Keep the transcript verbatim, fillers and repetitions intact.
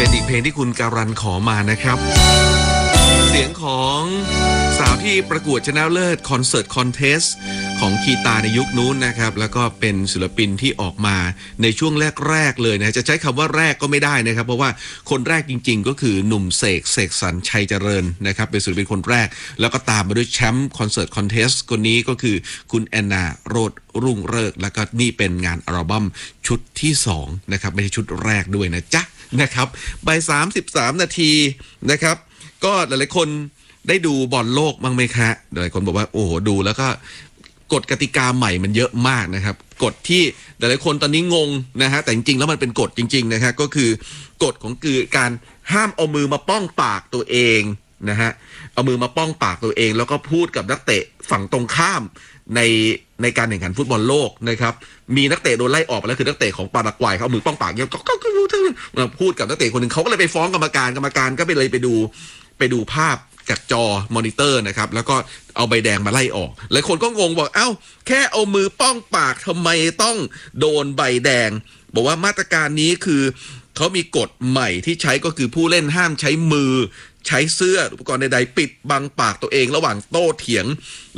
เป็นอีกเพลงที่คุณการันขอมานะครับเสียงของสาวที่ประกวดชนะเลิศคอนเสิร์ตคอนเทสของคีตาในยุคนู้นนะครับแล้วก็เป็นศิลปินที่ออกมาในช่วงแรกๆเลยนะจะใช้คำว่าแรกก็ไม่ได้นะครับเพราะว่าคนแรกจริงๆก็คือหนุ่มเสกเสกสรรชัยเจริญนะครับเป็นศิลปินคนแรกแล้วก็ตามมาด้วยแชมป์คอนเสิร์ตคอนเทสคนนี้ก็คือคุณแอนนาโรจน์รุ่งเริกแล้วก็นี่เป็นงานอัลบั้มชุดที่สองนะครับไม่ใช่ชุดแรกด้วยนะจ๊ะนะครับบ่ายสามสิบสามนาทีนะครับก็หลายๆคนได้ดูบอลโลกบ้างไหมคะหลายคนบอกว่าโอ้โหดูแล้วก็กฎกติกาใหม่มันเยอะมากนะครับกฎที่หลายๆคนตอนนี้งงนะฮะแต่จริงๆแล้วมันเป็นกฎจริงๆนะครับก็คือกฎของคือการห้ามเอามือมาป้องปากตัวเองนะฮะเอามือมาป้องปากตัวเองแล้วก็พูดกับนักเตะฝั่งตรงข้ามในในการแข่งขันฟุตบอลโลกนะครับมีนักเตะโดนไล่ออกไปแล้วคือนักเตะของปารากวัยเขาเอามือป้องปากเนี่ยก็ก็พูดกับนักเตะคนหนึ่งเขาก็เลยไปฟ้องกรรมการกรรมการก็ไปเลยไปดูไปดูภาพจากจอมอนิเตอร์นะครับแล้วก็เอาใบแดงมาไล่ออกหลายคนก็งงบอกเอ้าแค่เอามือป้องปากทำไมต้องโดนใบแดงบอกว่ามาตรการนี้คือเขามีกฎใหม่ที่ใช้ก็คือผู้เล่นห้ามใช้มือใช้เสื้ออุปกรณ์ใดๆปิดบังปากตัวเองระหว่างโต้เถียง